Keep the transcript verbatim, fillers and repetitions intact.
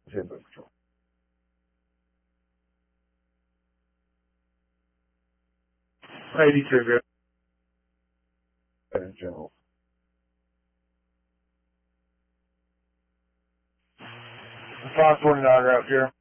ten foot patrol. eighty-two, go ahead, General. five twenty-nine route here.